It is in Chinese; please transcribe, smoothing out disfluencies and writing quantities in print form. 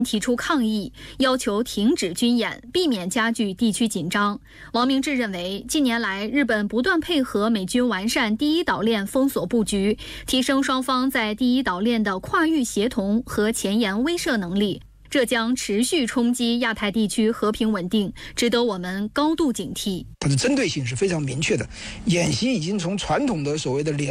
提出抗议，要求停止军演，避免加剧地区紧张。王明志认为，近年来日本不断配合美军完善第一岛链封锁布局，提升双方在第一岛链的跨域协同和前沿威慑能力，这将持续冲击亚太地区和平稳定，值得我们高度警惕。 它的针对性是非常明确的，演习已经从传统的所谓的